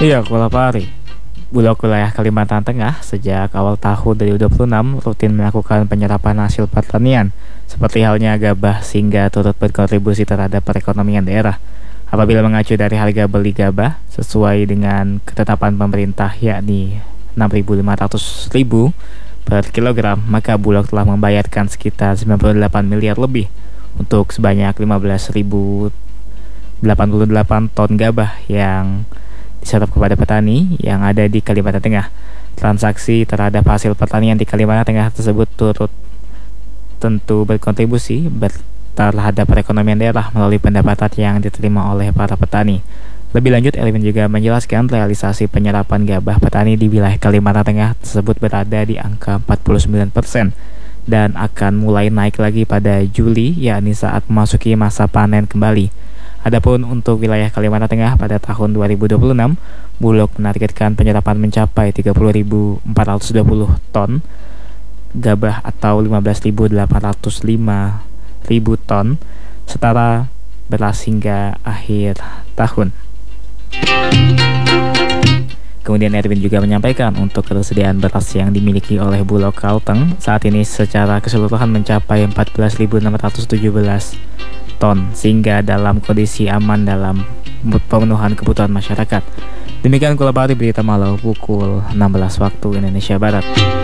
Iya, Kulapari. Bulog wilayah Kalimantan Tengah sejak awal tahun 2026 rutin melakukan penyerapan hasil pertanian, seperti halnya gabah sehingga turut berkontribusi terhadap perekonomian daerah. Apabila mengacu dari harga beli gabah sesuai dengan ketetapan pemerintah yakni 6.500.000 per kilogram, maka Bulog telah membayarkan sekitar 98 miliar lebih untuk sebanyak 15.088 ton gabah yang diserap kepada petani yang ada di Kalimantan Tengah. Transaksi terhadap hasil pertanian di Kalimantan Tengah tersebut turut tentu berkontribusi terhadap perekonomian daerah melalui pendapatan yang diterima oleh para petani. Lebih lanjut, Elvin juga menjelaskan realisasi penyerapan gabah petani di wilayah Kalimantan Tengah tersebut berada di angka 49% dan akan mulai naik lagi pada Juli, yakni saat memasuki masa panen kembali. Adapun untuk wilayah Kalimantan Tengah pada tahun 2026, Bulog menargetkan penyerapan mencapai 30.420 ton gabah atau 15.805.000 ton, setara beras hingga akhir tahun. Kemudian Erwin juga menyampaikan untuk ketersediaan beras yang dimiliki oleh Bulog Kalteng saat ini secara keseluruhan mencapai 14.617 ton, sehingga dalam kondisi aman dalam pemenuhan kebutuhan masyarakat. Demikian Kulapari Berita Malau pukul 16 waktu Indonesia Barat.